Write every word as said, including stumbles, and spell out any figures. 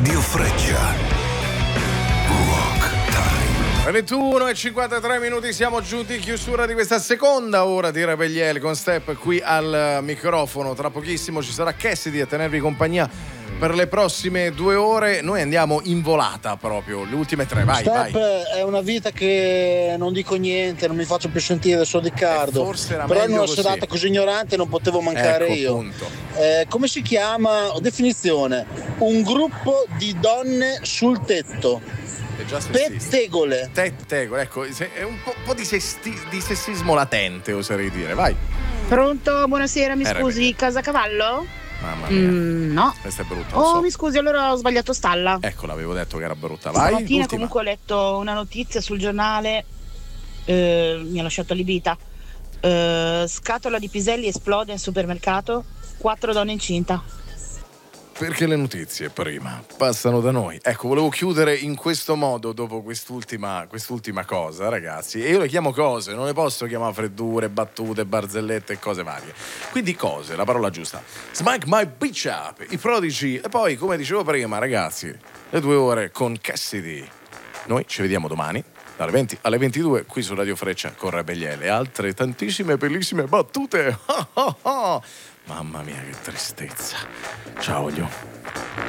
Radio Freccia. Rock Time. ventuno e cinquantatré minuti, siamo giunti in chiusura di questa seconda ora di Rebelliel con Step qui al microfono. Tra pochissimo ci sarà Cassidy a tenervi compagnia per le prossime due ore. Noi andiamo in volata proprio, le ultime tre, vai, Step vai. è una vita che non dico niente, non mi faccio più sentire del suo Riccardo. Eh, forse era però in meglio una così. serata così ignorante non potevo mancare Ecco, io. punto. Eh, come si chiama? Definizione: un gruppo di donne sul tetto. È già sessista. Pettegole. Pettegole, ecco, se- è un po', po' di, sesti- di sessismo latente, oserei dire, vai. Pronto? Buonasera, mi Eh, scusi, Rebecca. Casacavallo? Mamma mia, Mm, no. questa è brutta, lo Oh, so. mi scusi, allora ho sbagliato stalla. Ecco, l'avevo detto che era brutta, vai. Stamattina l'ultima. comunque ho letto una notizia sul giornale, eh, mi ha lasciato allibita. Eh, scatola di piselli esplode in supermercato, quattro donne incinta. Perché le notizie prima passano da noi. Ecco, volevo chiudere in questo modo dopo quest'ultima, quest'ultima cosa, ragazzi. E io le chiamo cose, non le posso chiamare freddure, battute, barzellette e cose varie. Quindi cose, la parola giusta. Smack my bitch up, i Prodigy. E poi, come dicevo prima, ragazzi, le due ore con Cassidy. Noi ci vediamo domani dalle venti alle ventidue qui su Radio Freccia con Rebelliel e altre tantissime bellissime battute. Mamma mia, che tristezza. Ciao, Olio.